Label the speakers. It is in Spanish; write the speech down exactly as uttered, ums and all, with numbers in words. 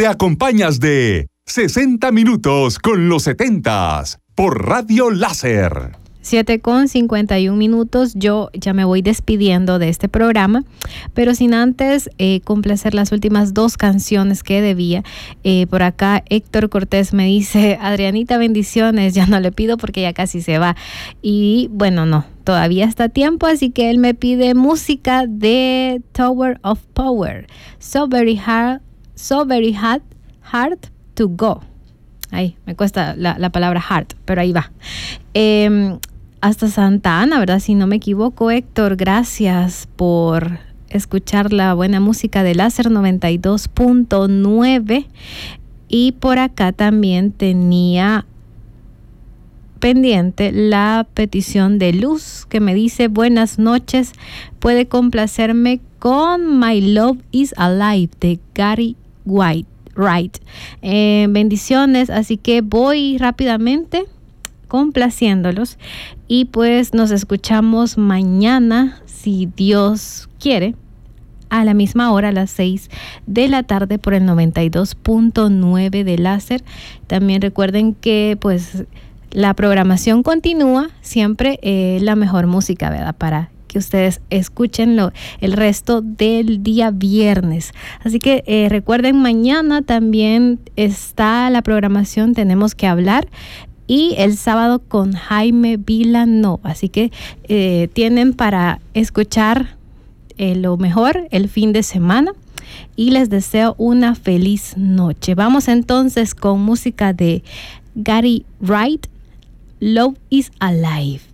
Speaker 1: te acompañas de sesenta minutos con los setentas por Radio Láser.
Speaker 2: siete con cincuenta y un minutos, yo ya me voy despidiendo de este programa, pero sin antes eh, complacer las últimas dos canciones que debía. Eh, por acá Héctor Cortés me dice, Adrianita, bendiciones, ya no le pido porque ya casi se va. Y bueno, no, todavía está a tiempo, así que él me pide música de Tower of Power, So Very Hard, So Very Hard, Hard to Go. Ay, me cuesta la, la palabra hard, pero ahí va. Eh, hasta Santa Ana, ¿verdad? Si no me equivoco, Héctor, gracias por escuchar la buena música de Láser noventa y dos punto nueve. Y por acá también tenía pendiente la petición de Luz, que me dice, buenas noches, puede complacerme con My Love is Alive de Gary White. Right. Eh, bendiciones, así que voy rápidamente complaciéndolos y pues nos escuchamos mañana, si Dios quiere, a la misma hora, a las seis de la tarde por el noventa y dos punto nueve de Láser. También recuerden que pues la programación continúa, siempre eh, la mejor música, ¿verdad? Para que ustedes escuchen lo, el resto del día viernes. Así que eh, recuerden, mañana también está la programación Tenemos que Hablar, y el sábado con Jaime Vilanova. Así que eh, tienen para escuchar eh, lo mejor el fin de semana, y les deseo una feliz noche. Vamos entonces con música de Gary Wright, Love is Alive.